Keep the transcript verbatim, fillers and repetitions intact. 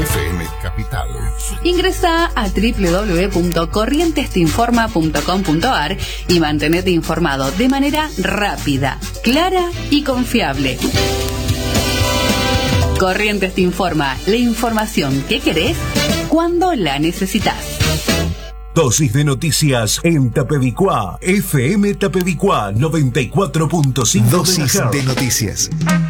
F M Capital. Ingresa a doble u doble u doble u punto corrientes te informa punto com punto a r y mantenete informado de manera rápida, clara y confiable. Corrientes te informa, la información que querés cuando la necesitas. Dosis de noticias en Tapevicuá, F M Tapevicuá noventa y cuatro punto cinco. Dosis de noticias.